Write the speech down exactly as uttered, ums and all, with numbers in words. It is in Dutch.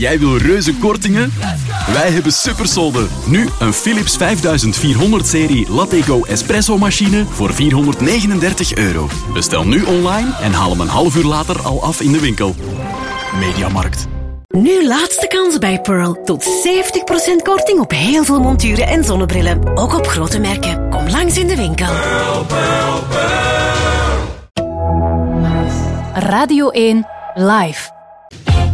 Jij wil reuze kortingen? Wij hebben supersolden. Nu een Philips vijfduizendvierhonderd serie Lateco espresso machine voor vierhonderdnegenendertig euro. Bestel nu online en haal hem een half uur later al af in de winkel. Mediamarkt. Nu laatste kans bij Pearl. Tot zeventig procent korting op heel veel monturen en zonnebrillen. Ook op grote merken. Kom langs in de winkel. Pearl, Pearl, Pearl. Radio één Live.